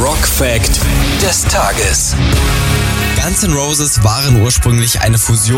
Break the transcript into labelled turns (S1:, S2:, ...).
S1: Rock Fact des Tages.
S2: Guns N' Roses waren ursprünglich eine Fusion